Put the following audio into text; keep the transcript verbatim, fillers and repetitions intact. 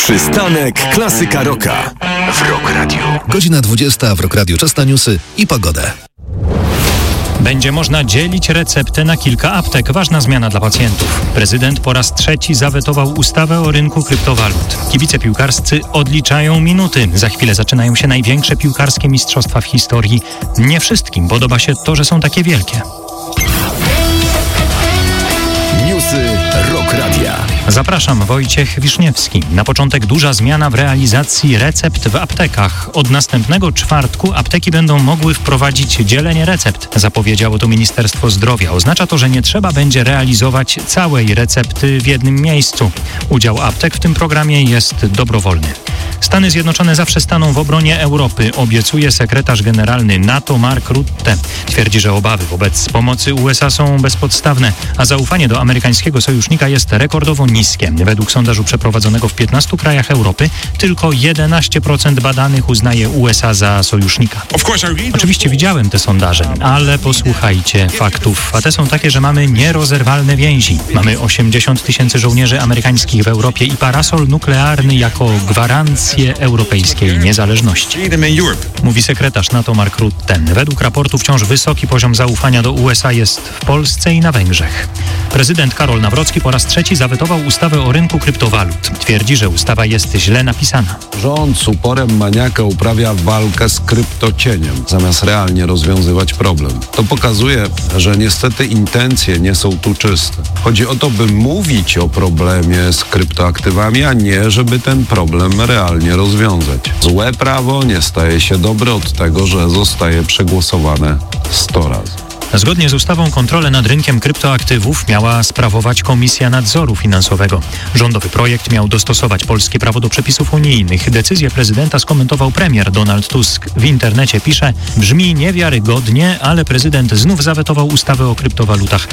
Przystanek Klasyka Rocka w Rock Radio. Godzina dwudziesta w Rock Radio. Czas na newsy i pogodę. Będzie można dzielić receptę na kilka aptek. Ważna zmiana dla pacjentów. Prezydent po raz trzeci zawetował ustawę o rynku kryptowalut. Kibice piłkarscy odliczają minuty. Za chwilę zaczynają się największe piłkarskie mistrzostwa w historii. Nie wszystkim podoba się to, że są takie wielkie. Newsy Rock Radia. Zapraszam, Wojciech Wiszniewski. Na początek duża zmiana w realizacji recept w aptekach. Od następnego czwartku apteki będą mogły wprowadzić dzielenie recept, zapowiedziało to Ministerstwo Zdrowia. Oznacza to, że nie trzeba będzie realizować całej recepty w jednym miejscu. Udział aptek w tym programie jest dobrowolny. Stany Zjednoczone zawsze staną w obronie Europy, obiecuje sekretarz generalny NATO Mark Rutte. Twierdzi, że obawy wobec pomocy U S A są bezpodstawne, a zaufanie do amerykańskiego sojusznika jest rekordowo niskie. Według sondażu przeprowadzonego w piętnastu krajach Europy tylko jedenaście procent badanych uznaje U S A za sojusznika. Oczywiście widziałem te sondaże, ale posłuchajcie faktów. A te są takie, że mamy nierozerwalne więzi. Mamy osiemdziesiąt tysięcy żołnierzy amerykańskich w Europie i parasol nuklearny jako gwarancję europejskiej niezależności. Mówi sekretarz NATO Mark Rutte. Według raportu wciąż wysoki poziom zaufania do U S A jest w Polsce i na Węgrzech. Prezydent Karol Nawrocki po raz trzeci zawetował ustawę o rynku kryptowalut. Twierdzi, że ustawa jest źle napisana. Rząd z uporem maniaka uprawia walkę z kryptocieniem, zamiast realnie rozwiązywać problem. To pokazuje, że niestety intencje nie są tu czyste. Chodzi o to, by mówić o problemie z kryptoaktywami, a nie, żeby ten problem realnie rozwiązać. Złe prawo nie staje się dobre od tego, że zostaje przegłosowane sto razy. Zgodnie z ustawą kontrolę nad rynkiem kryptoaktywów miała sprawować Komisja Nadzoru Finansowego. Rządowy projekt miał dostosować polskie prawo do przepisów unijnych. Decyzję prezydenta skomentował premier Donald Tusk. W internecie pisze: brzmi niewiarygodnie, ale prezydent znów zawetował ustawę o kryptowalutach.